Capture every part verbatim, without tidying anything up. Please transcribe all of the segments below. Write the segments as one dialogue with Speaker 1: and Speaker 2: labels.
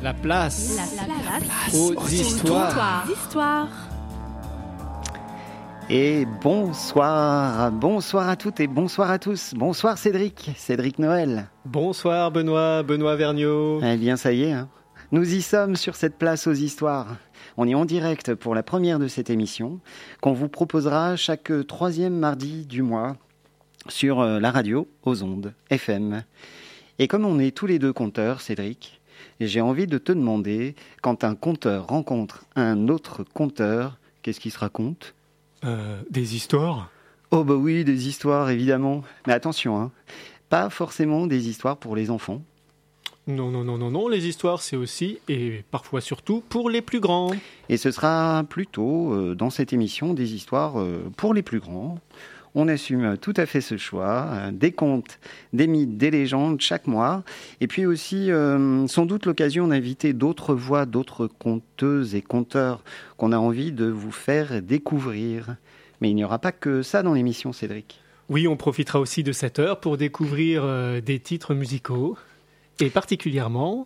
Speaker 1: La place,
Speaker 2: la, la, la place
Speaker 1: aux,
Speaker 2: aux
Speaker 1: histoires.
Speaker 2: histoires.
Speaker 3: Et bonsoir, bonsoir à toutes et bonsoir à tous. Bonsoir Cédric, Cédric Noël.
Speaker 1: Bonsoir Benoît, Benoît Vergniaud.
Speaker 3: Eh bien ça y est, hein. Nous y sommes sur cette place aux histoires. On est en direct pour la première de cette émission qu'on vous proposera chaque troisième mardi du mois sur la radio aux ondes F M. Et comme on est tous les deux conteurs, Cédric, j'ai envie de te demander, quand un conteur rencontre un autre conteur, qu'est-ce qu'il se raconte ?
Speaker 1: Euh, des histoires ?
Speaker 3: Oh bah oui, des histoires évidemment. Mais attention, hein, pas forcément des histoires pour les enfants.
Speaker 1: Non, non, non, non, non, les histoires c'est aussi, et parfois surtout, pour les plus grands.
Speaker 3: Et ce sera plutôt, euh, dans cette émission, des histoires euh, pour les plus grands. On assume tout à fait ce choix, euh, des contes, des mythes, des légendes chaque mois. Et puis aussi, euh, sans doute l'occasion d'inviter d'autres voix, d'autres conteuses et conteurs qu'on a envie de vous faire découvrir. Mais il n'y aura pas que ça dans l'émission, Cédric.
Speaker 1: Oui, on profitera aussi de cette heure pour découvrir euh, des titres musicaux. Et particulièrement...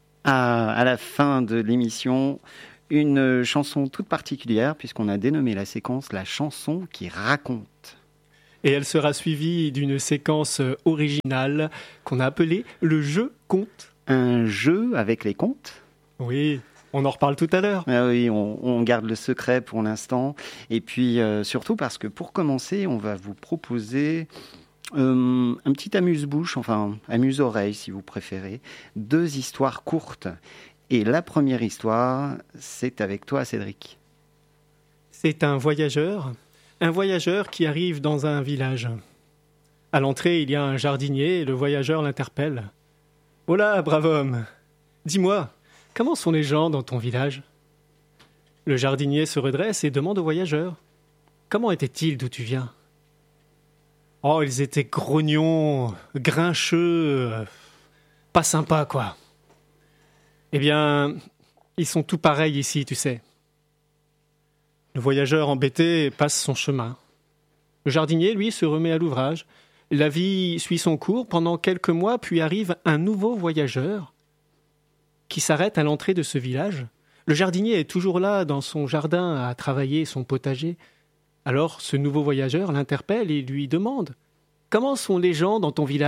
Speaker 3: À, à la fin de l'émission, une chanson toute particulière, puisqu'on a dénommé la séquence « La chanson qui raconte ».
Speaker 1: Et elle sera suivie d'une séquence originale qu'on a appelée « Le jeu conte ».
Speaker 3: Un jeu avec les contes ?
Speaker 1: Oui, on en reparle tout à l'heure.
Speaker 3: Ah oui, on, on garde le secret pour l'instant. Et puis euh, surtout parce que pour commencer, on va vous proposer... Euh, un petit amuse-bouche, enfin amuse-oreille si vous préférez, deux histoires courtes. Et la première histoire, c'est avec toi Cédric.
Speaker 1: C'est un voyageur, un voyageur qui arrive dans un village. À l'entrée, il y a un jardinier et le voyageur l'interpelle. « Oh là, brave homme, dis-moi, comment sont les gens dans ton village ?» Le jardinier se redresse et demande au voyageur. « Comment étaient-ils d'où tu viens ?» Oh, ils étaient grognons, grincheux, pas sympas, quoi. Eh bien, ils sont tout pareils ici, tu sais. Le voyageur embêté passe son chemin. Le jardinier, lui, se remet à l'ouvrage. La vie suit son cours pendant quelques mois, puis arrive un nouveau voyageur qui s'arrête à l'entrée de ce village. Le jardinier est toujours là, dans son jardin, à travailler son potager. Alors, ce nouveau voyageur l'interpelle et lui demande « Comment sont les gens dans ton village ?»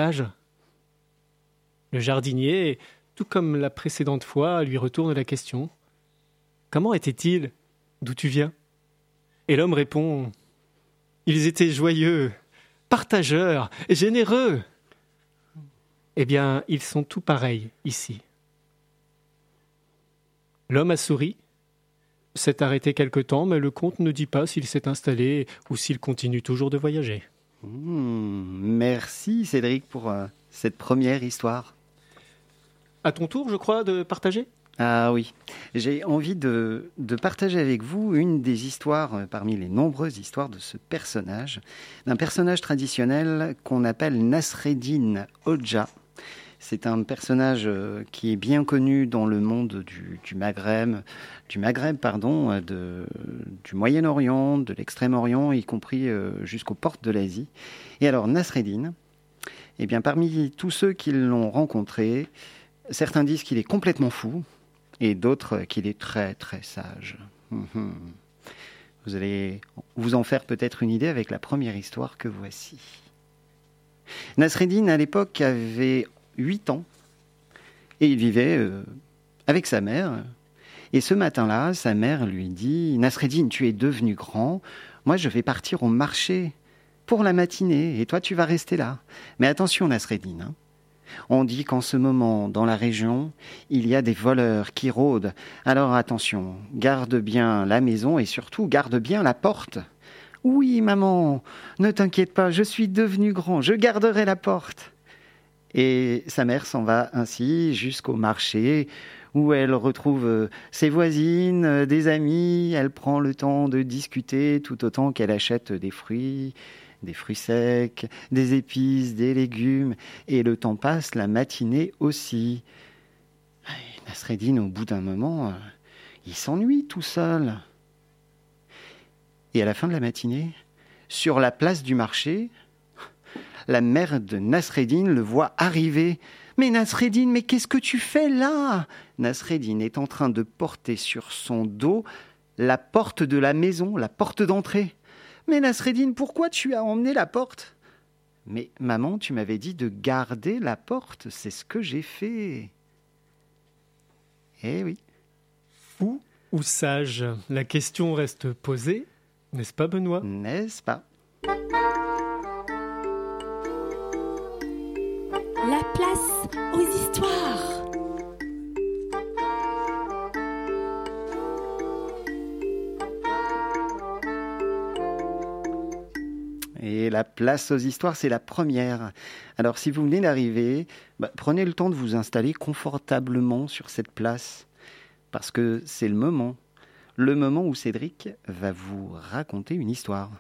Speaker 1: Le jardinier, tout comme la précédente fois, lui retourne la question « Comment étaient-ils ? D'où tu viens ?» Et l'homme répond « Ils étaient joyeux, partageurs, généreux. » Eh bien, ils sont tout pareils ici. L'homme a souri. S'est arrêté quelque temps, mais le comte ne dit pas s'il s'est installé ou s'il continue toujours de voyager.
Speaker 3: Mmh, merci Cédric pour euh, cette première histoire.
Speaker 1: À ton tour, je crois, de partager ?
Speaker 3: Ah oui, j'ai envie de, de partager avec vous une des histoires, euh, parmi les nombreuses histoires de ce personnage, d'un personnage traditionnel qu'on appelle Nasreddin Hodja. C'est un personnage qui est bien connu dans le monde du, du Maghreb, du Maghreb pardon, de, du Moyen-Orient, de l'Extrême-Orient, y compris jusqu'aux portes de l'Asie. Et alors Nasreddin, eh bien, parmi tous ceux qui l'ont rencontré, certains disent qu'il est complètement fou et d'autres qu'il est très très sage. Vous allez vous en faire peut-être une idée avec la première histoire que voici. Nasreddin, à l'époque, avait huit ans, et il vivait euh, avec sa mère. Et ce matin-là, sa mère lui dit « Nasreddin, tu es devenu grand, moi je vais partir au marché pour la matinée, et toi tu vas rester là. Mais attention Nasreddin, hein. On dit qu'en ce moment, dans la région, il y a des voleurs qui rôdent. Alors attention, garde bien la maison et surtout garde bien la porte. » « Oui, maman, ne t'inquiète pas, je suis devenu grand, je garderai la porte. » Et sa mère s'en va ainsi jusqu'au marché où elle retrouve ses voisines, des amis. Elle prend le temps de discuter tout autant qu'elle achète des fruits, des fruits secs, des épices, des légumes. Et le temps passe, la matinée aussi. Et Nasreddin, au bout d'un moment, il s'ennuie tout seul. Et à la fin de la matinée, sur la place du marché, la mère de Nasreddin le voit arriver. « Mais Nasreddin, mais qu'est-ce que tu fais là ? Nasreddin est en train de porter sur son dos la porte de la maison, la porte d'entrée. Mais Nasreddin, pourquoi tu as emmené la porte ? Mais maman, tu m'avais dit de garder la porte, c'est ce que j'ai fait. Eh oui.
Speaker 1: Fou ou sage ? La question reste posée, n'est-ce pas Benoît ?
Speaker 3: N'est-ce pas ?
Speaker 2: La place aux histoires.
Speaker 3: Et la place aux histoires, c'est la première. Alors, si vous venez d'arriver, bah, prenez le temps de vous installer confortablement sur cette place. Parce que c'est le moment. Le moment où Cédric va vous raconter une histoire.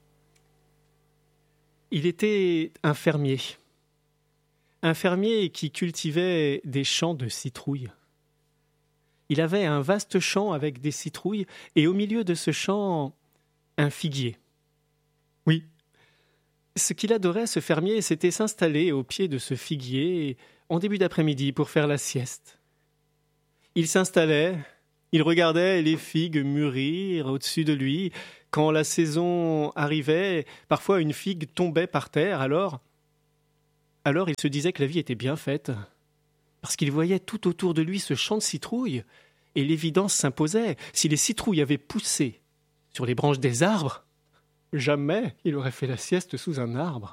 Speaker 1: Il était un fermier. Un fermier qui cultivait des champs de citrouilles. Il avait un vaste champ avec des citrouilles et au milieu de ce champ, un figuier. Oui. Ce qu'il adorait, ce fermier, c'était s'installer au pied de ce figuier en début d'après-midi pour faire la sieste. Il s'installait, il regardait les figues mûrir au-dessus de lui. Quand la saison arrivait, parfois une figue tombait par terre, alors, alors il se disait que la vie était bien faite, parce qu'il voyait tout autour de lui ce champ de citrouilles, et l'évidence s'imposait. Si les citrouilles avaient poussé sur les branches des arbres, jamais il aurait fait la sieste sous un arbre.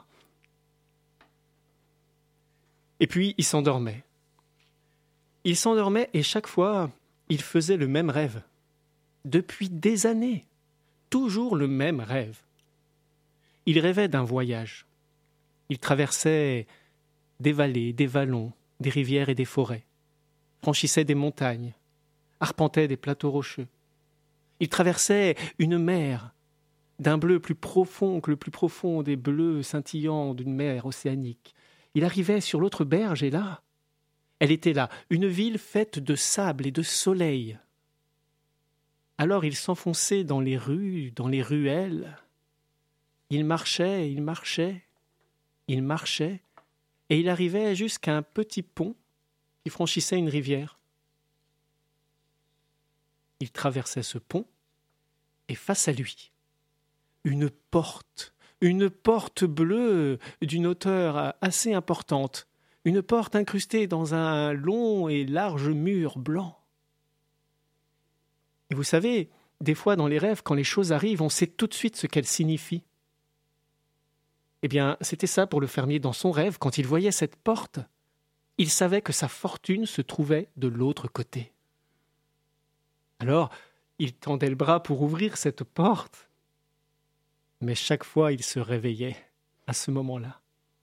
Speaker 1: Et puis il s'endormait. Il s'endormait et chaque fois, il faisait le même rêve. Depuis des années, toujours le même rêve. Il rêvait d'un voyage. Il traversait des vallées, des vallons, des rivières et des forêts, franchissait des montagnes, arpentait des plateaux rocheux. Il traversait une mer, d'un bleu plus profond que le plus profond des bleus scintillants d'une mer océanique. Il arrivait sur l'autre berge et là, elle était là, une ville faite de sable et de soleil. Alors il s'enfonçait dans les rues, dans les ruelles. Il marchait, il marchait, il marchait, et il arrivait jusqu'à un petit pont qui franchissait une rivière. Il traversait ce pont, et face à lui, une porte, une porte bleue d'une hauteur assez importante, une porte incrustée dans un long et large mur blanc. Et vous savez, des fois dans les rêves, quand les choses arrivent, on sait tout de suite ce qu'elles signifient. Eh bien, c'était ça pour le fermier dans son rêve, quand il voyait cette porte, il savait que sa fortune se trouvait de l'autre côté. Alors, il tendait le bras pour ouvrir cette porte, mais chaque fois il se réveillait à ce moment-là.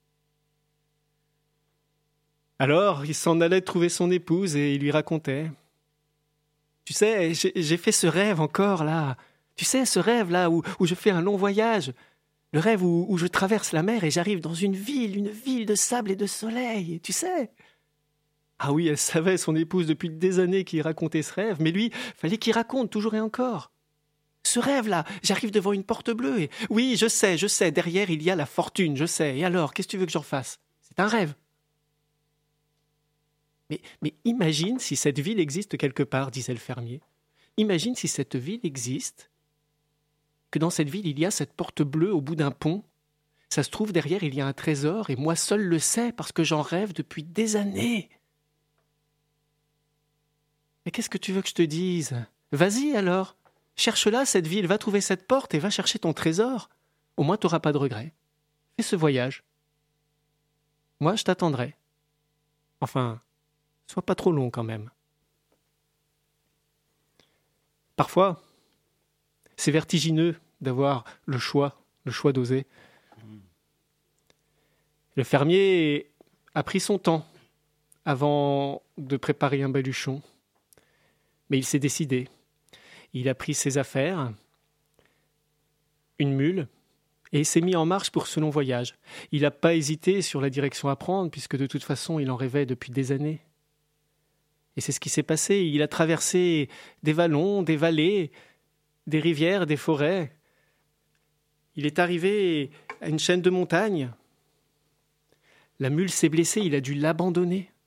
Speaker 1: Alors, il s'en allait trouver son épouse et il lui racontait. « Tu sais, j'ai, j'ai fait ce rêve encore, là. Tu sais, ce rêve-là où, où je fais un long voyage. Le rêve où, où je traverse la mer et j'arrive dans une ville, une ville de sable et de soleil. Tu sais ?» Ah oui, elle savait, son épouse, depuis des années qu'il racontait ce rêve, mais lui, fallait qu'il raconte toujours et encore. « Ce rêve-là, j'arrive devant une porte bleue et... Oui, je sais, je sais, derrière il y a la fortune, je sais. Et alors, qu'est-ce que tu veux que j'en fasse ? C'est un rêve. » Mais, mais imagine si cette ville existe quelque part, disait le fermier. Imagine si cette ville existe, que dans cette ville, il y a cette porte bleue au bout d'un pont. Ça se trouve, derrière, il y a un trésor, et moi seul le sais, parce que j'en rêve depuis des années. Mais qu'est-ce que tu veux que je te dise ? Vas-y alors, cherche-la, cette ville, va trouver cette porte et va chercher ton trésor. Au moins, tu n'auras pas de regrets. Fais ce voyage. Moi, je t'attendrai. Enfin... Sois pas trop long quand même. Parfois, c'est vertigineux d'avoir le choix, le choix d'oser. Le fermier a pris son temps avant de préparer un baluchon. Mais il s'est décidé. Il a pris ses affaires, une mule, et il s'est mis en marche pour ce long voyage. Il n'a pas hésité sur la direction à prendre, puisque de toute façon, il en rêvait depuis des années. Et c'est ce qui s'est passé. Il a traversé des vallons, des vallées, des rivières, des forêts. Il est arrivé à une chaîne de montagnes. La mule s'est blessée, il a dû l'abandonner.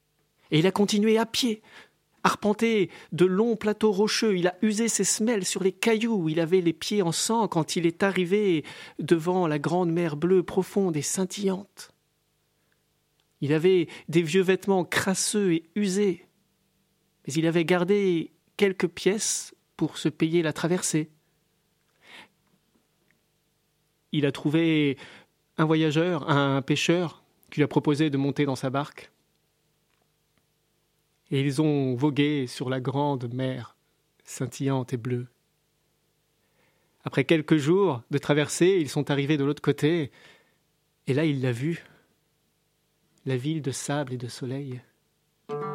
Speaker 1: Et il a continué à pied, arpenté de longs plateaux rocheux. Il a usé ses semelles sur les cailloux où il avait les pieds en sang quand il est arrivé devant la grande mer bleue profonde et scintillante. Il avait des vieux vêtements crasseux et usés, mais il avait gardé quelques pièces pour se payer la traversée. Il a trouvé un voyageur, un pêcheur, qui lui a proposé de monter dans sa barque. Et ils ont vogué sur la grande mer scintillante et bleue. Après quelques jours de traversée, ils sont arrivés de l'autre côté, et là il l'a vu, la ville de sable et de soleil.